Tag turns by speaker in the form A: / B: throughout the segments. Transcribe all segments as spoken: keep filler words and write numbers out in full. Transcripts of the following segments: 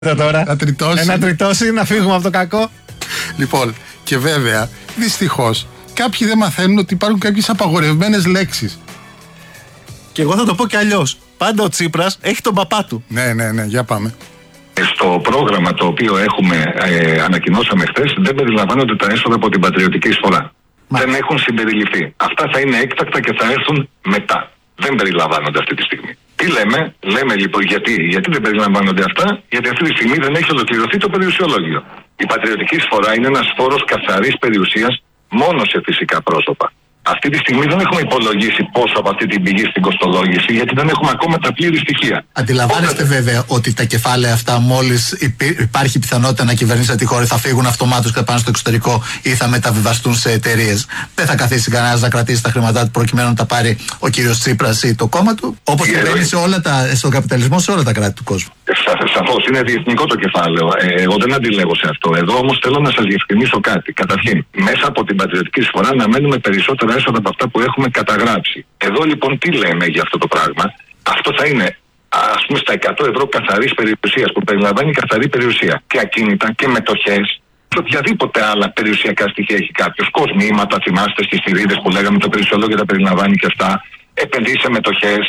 A: Τώρα.
B: Να τριτώσει.
A: Ένα τριτώσει, να φύγουμε από το κακό.
B: Λοιπόν, και βέβαια, δυστυχώς, κάποιοι δεν μαθαίνουν ότι υπάρχουν κάποιες απαγορευμένες λέξεις.
A: Και εγώ θα το πω κι αλλιώς. Πάντα ο Τσίπρας έχει τον παπά του.
B: Ναι, ναι, ναι, για πάμε.
C: Στο πρόγραμμα το οποίο έχουμε ε, ανακοινώσαμε χθες δεν περιλαμβάνονται τα έσοδα από την πατριωτική εισφορά. Μα... Δεν έχουν συμπεριληφθεί. Αυτά θα είναι έκτακτα και θα έρθουν μετά. Δεν περιλαμβάνονται αυτή τη στιγμή. Τι λέμε, λέμε λοιπόν γιατί, γιατί δεν περιλαμβάνονται αυτά, γιατί αυτή τη στιγμή δεν έχει ολοκληρωθεί το περιουσιολόγιο. Η πατριωτική εισφορά είναι ένας φόρος καθαρής περιουσίας μόνο σε φυσικά πρόσωπα. Αυτή τη στιγμή δεν έχουμε υπολογίσει πόσο από αυτή την πηγή στην κοστολόγηση, γιατί δεν έχουμε ακόμα τα πλήρη στοιχεία.
D: Αντιλαμβάνεστε Οπότε... βέβαια ότι τα κεφάλαια αυτά, μόλις υπάρχει πιθανότητα να κυβερνήσετε τη χώρα, θα φύγουν αυτομάτως και πάνε στο εξωτερικό ή θα μεταβιβαστούν σε εταιρείες. Δεν θα καθίσει κανένας να κρατήσει τα χρήματά του προκειμένου να τα πάρει ο κύριος Τσίπρας ή το κόμμα του. Όπως συμβαίνει σε όλα τα, στον καπιταλισμό σε όλα τα κράτη του κόσμου.
C: Σαφώς είναι διεθνικό το κεφάλαιο. Ε, εγώ δεν αντιλέγω σε αυτό. Εδώ όμως θέλω να σας διευκρινίσω κάτι. Καταρχήν, μέσα από την πατριωτική εισφορά να μένουμε περισσότερα έσοδα από αυτά που έχουμε καταγράψει. Εδώ λοιπόν τι λέμε για αυτό το πράγμα. Αυτό θα είναι ας πούμε στα εκατό ευρώ καθαρής περιουσίας, που περιλαμβάνει καθαρή περιουσία και ακίνητα και μετοχές. Οποιαδήποτε άλλα περιουσιακά στοιχεία έχει κάποιος. Κοσμήματα, θυμάστε στις θηρίδες που λέγαμε, το περιουσιολόγιο τα περιλαμβάνει και αυτά. Επενδύσεις σε μετοχές.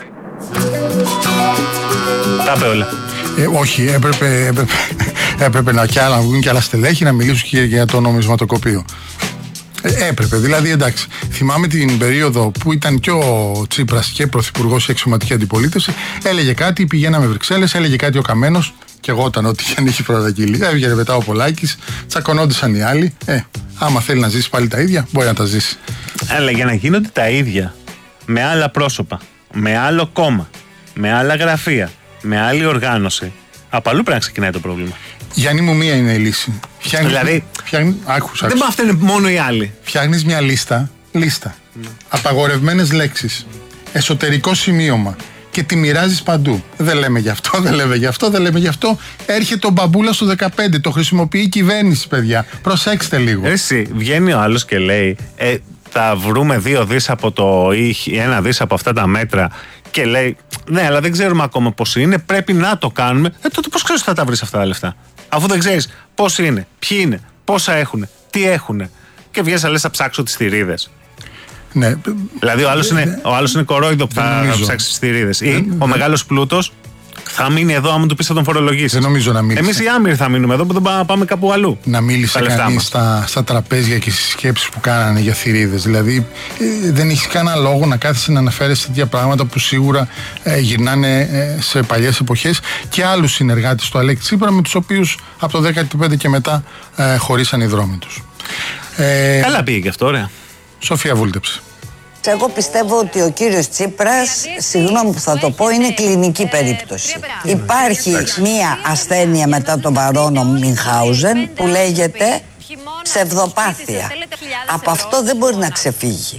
A: Τα είπε όλα.
B: Ε, όχι, έπρεπε, έπρεπε, έπρεπε να, κι άλλα, να βγουν και άλλα στελέχη να μιλήσουν και για το νομισματοκοπείο. Ε, έπρεπε, δηλαδή εντάξει. Θυμάμαι την περίοδο που ήταν και ο Τσίπρας και πρωθυπουργός σε αξιωματική αντιπολίτευση. Έλεγε κάτι, πηγαίναμε Βρυξέλλες, έλεγε κάτι ο Καμένος. Και εγώ όταν ό,τι αν είχε προταγγείλει. Έβγαινε μετά ο Πολάκης, τσακωνόντουσαν οι άλλοι. Ε, άμα θέλει να ζήσει πάλι τα ίδια, μπορεί να τα ζήσει.
A: Αλλά για να γίνονται τα ίδια με άλλα πρόσωπα, με άλλο κόμμα, με άλλα γραφεία, με άλλη οργάνωση, από αλλού πρέπει να ξεκινάει το πρόβλημα.
B: Γιάννη μου, μία είναι η λύση. Φτιάχνεις, δηλαδή, φτιάχνεις, άκους, άκους.
A: δεν μάθαινε μόνο οι άλλοι.
B: Φτιάχνεις μια λίστα, λίστα. Mm. Απαγορευμένες λέξεις, εσωτερικό σημείωμα και τη μοιράζεις παντού. Δεν λέμε γι' αυτό, δεν λέμε γι' αυτό, δεν λέμε γι' αυτό. Έρχεται ο μπαμπούλας του δεκαπέντε, το χρησιμοποιεί η κυβέρνηση, παιδιά. Προσέξτε λίγο.
A: Εσύ, βγαίνει ο άλλος και λέει, ε, θα βρούμε δύο δις από το ή ένα δις από αυτά τα μέτρα. Και λέει, ναι, αλλά δεν ξέρουμε ακόμα πώς είναι, πρέπει να το κάνουμε. Ε, τότε πώς ξέρεις ότι θα τα βρεις αυτά τα λεφτά. Αφού δεν ξέρεις πώς είναι, ποιοι είναι, πόσα έχουν, τι έχουν. Και βγες, λες, θα ψάξω τις θηρίδες.
B: Ναι.
A: Δηλαδή, ο άλλος είναι, ο άλλος είναι κορόιδο που θα, θα ψάξει τις θηρίδες. Ή δεν, ο μεγάλος πλούτος θα μείνει εδώ, άμα του πεις θα τον φορολογήσεις.
B: Δεν νομίζω να μίλησε.
A: Εμείς οι άμυροι θα μείνουμε εδώ, που δεν πάμε, πάμε κάπου αλλού.
B: Να μίλησε κανείς στα, στα τραπέζια και στις σκέψεις που κάνανε για θηρίδες. Δηλαδή, ε, δεν έχει κανένα λόγο να κάθεσαι να αναφέρεσαι τέτοια πράγματα που σίγουρα ε, γυρνάνε ε, σε παλιές εποχές, και άλλους συνεργάτες του Αλέξη Τσίπρα, με τους οποίους από το δέκαετο πέντε και μετά ε, χωρίσαν οι δρόμοι τους.
A: Ε, Καλά πήγε και αυτό, ωραία.
B: Σοφία Βούλτεψη.
E: Εγώ πιστεύω ότι ο κύριος Τσίπρας, συγγνώμη που θα το πω, είναι κλινική περίπτωση. Υπάρχει μία ασθένεια μετά τον Βαρόνο Μινχάουζεν που λέγεται ψευδοπάθεια. Από αυτό δεν μπορεί να ξεφύγει.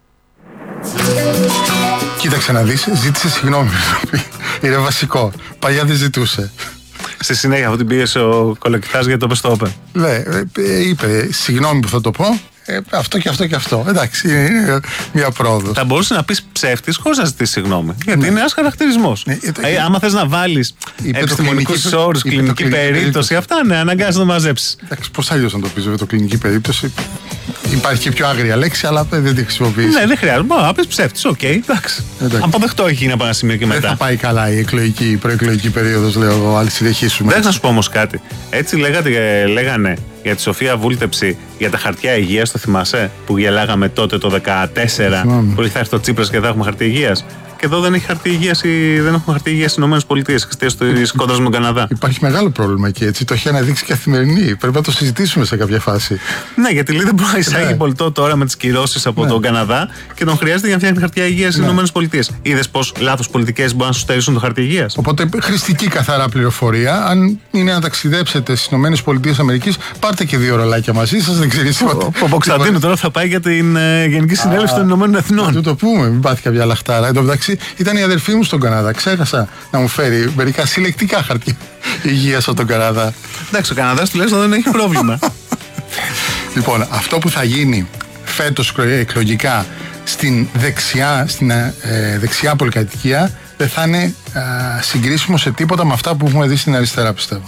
B: Κοίταξε να δεις, ζήτησε συγγνώμη. Είναι βασικό. Παλιά δεν ζητούσε.
A: Στη συνέχεια αυτό την πίεσε ο Κολοκυθάς γιατί το πες το όπεν.
B: Ναι, είπε συγγνώμη που θα το πω. Ε, αυτό και αυτό και αυτό. Εντάξει, είναι μια πρόοδος.
A: Θα μπορούσε να πεις ψεύτης χωρίς να ζητήσεις συγγνώμη. Γιατί ναι. είναι ένας χαρακτηρισμός. Ναι, ε, ε, άμα θες να βάλεις επιστημονικούς όρους, κλινική, κλινική περίπτωση, περίπτωση, αυτά ναι, αναγκάζεις να το μαζέψεις.
B: Εντάξει, πώς αλλιώς να το πεις, βέβαια, το κλινική περίπτωση. Υπάρχει και πιο άγρια λέξη, αλλά δεν τη χρησιμοποιείς.
A: Ναι, δεν χρειάζεται. Μπορεί να πεις ψεύτης, οκ, okay, εντάξει. Αποδεχτώ έχει γίνει από ένα σημείο και μετά.
B: Δεν θα πάει καλά η εκλογική, η προεκλογική περίοδος, λέω εγώ, αν συνεχίσουμε.
A: Δεν θα σου πω όμως κάτι. Έτσι λέγατε, λέγανε για τη Σοφία Βούλτεψη για τα χαρτιά υγείας, το θυμάσαι, που γελάγαμε τότε το δεκατέσσερα, που θα έρθει το Τσίπρας και θα έχουμε χαρτί υγείας. Και εδώ δεν έχει χαρτί υγείας, δεν έχουμε χαρτί υγείας στις ΗΠΑ εξαιτίας της κόντρας με τον Καναδά.
B: Υπάρχει μεγάλο πρόβλημα εκεί, έτσι. Το έχει αναδείξει και Καθημερινή. Πρέπει να το συζητήσουμε σε κάποια φάση.
A: Ναι, γιατί λέει δεν μπορεί να εισάγει πολιτό τώρα με τις κυρώσεις από ναι. τον Καναδά και τον χρειάζεται για να φτιάχνει χαρτιά υγείας στις ναι. ΗΠΑ. Είδες πως λάθος πολιτικές μπορούν να σου στερήσουν το χαρτί υγείας.
B: Οπότε χρηστική καθαρά πληροφορία. Αν είναι να ταξιδέψετε στις ΗΠΑ, πάρτε και δύο ρολάκια μαζί σας, δεν ξέρει τίποτα.
A: Ο Παποκσταντίνου τώρα θα πάει για την Γενική Συνέλευση των Ηνωμένων Εθνών.
B: Να του το πούμε, μην πάθει κάποια λαχτάρα. Εν τω μεταξύ, ήταν η αδερφή μου στον Καναδά. Ξέχασα να μου φέρει μερικά συλλεκτικά χαρτιά υγείας από τον Καναδά.
A: Εντάξει, ο Καναδάς τουλάχιστον δεν έχει πρόβλημα.
B: Λοιπόν, αυτό που θα γίνει φέτος εκλογικά στην δεξιά, στην, ε, δεξιά πολυκατοικία δεν θα είναι α, συγκρίσιμο σε τίποτα με αυτά που έχουμε δει στην αριστερά, πιστεύω.